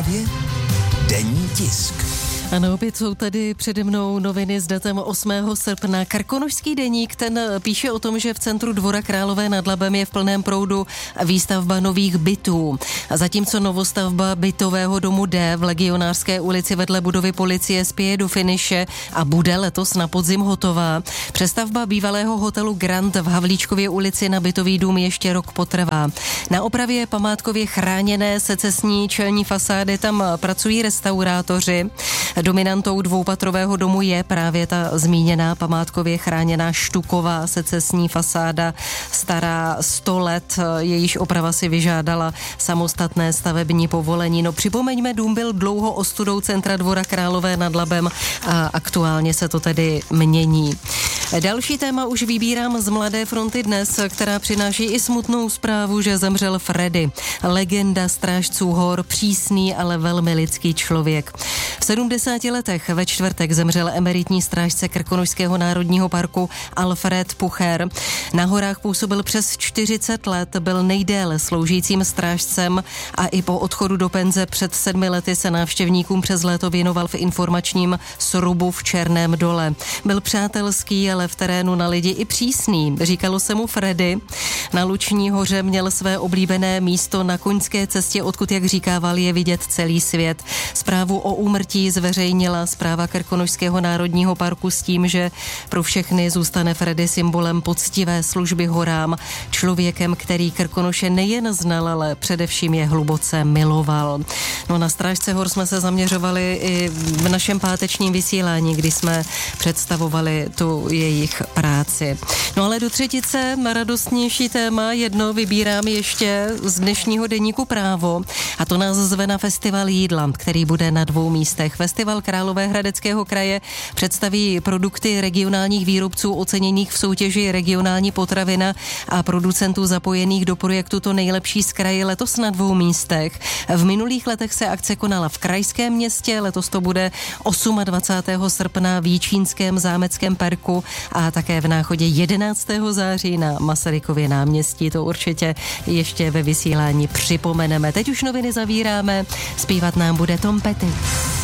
právě denní tisk. Ano, opět jsou tady přede mnou noviny s datem 8. srpna. Krkonošský deník, ten píše o tom, že v centru Dvora Králové nad Labem je v plném proudu výstavba nových bytů. A zatímco novostavba bytového domu D v Legionářské ulici vedle budovy policie spěje do finiše a bude letos na podzim hotová, přestavba bývalého hotelu Grand v Havlíčkově ulici na bytový dům ještě rok potrvá. Na opravě památkově chráněné secesní čelní fasády tam pracují restaurátoři. Dominantou dvoupatrového domu je právě ta zmíněná památkově chráněná štuková secesní fasáda, stará 100 let, jejíž oprava si vyžádala samostatné stavební povolení. No připomeňme, dům byl dlouho ostudou centra Dvora Králové nad Labem a aktuálně se to tedy mění. Další téma už vybírám z Mladé fronty dnes, která přináší i smutnou zprávu, že zemřel Freddy, legenda strážců hor, přísný, ale velmi lidský člověk. V 70 letech ve čtvrtek zemřel emeritní strážce Krkonošského národního parku Alfred Pucher. Na horách působil přes 40 let, byl nejdéle sloužícím strážcem a i po odchodu do penze před 7 lety se návštěvníkům přes léto věnoval v informačním srubu v Černém Dole. Byl přátelský, ale v terénu na lidi i přísný. Říkalo se mu Freddy. Na Luční hoře měl své oblíbené místo na Koňské cestě, odkud, jak říkával, je vidět celý svět. Zprávu o úmrtí zveřejnila správa Krkonošského národního parku s tím, že pro všechny zůstane Freddy symbolem poctivé služby horám, člověkem, který Krkonoše nejen znal, ale především je hluboce miloval. No, na strážce hor jsme se zaměřovali i v našem pátečním vysílání, kdy jsme představovali tu jejich práci. No ale do třetice radostnější téma, jedno vybírám ještě z dnešního deníku Právo, a to nás zve na festival jídla, který bude na 2 místech. Festival Královéhradeckého kraje představí produkty regionálních výrobců oceněných v soutěži Regionální potravina a producentů zapojených do projektu To nejlepší z kraje, letos na 2 místech. V minulých letech se akce konala v krajském městě, letos to bude 28. srpna v Jičínském zámeckém parku a také v Náchodě 11. září na Masarykově náměstí. To určitě ještě ve vysílání připomeneme. Teď už noviny zavíráme, zpívat nám bude Tom Petty.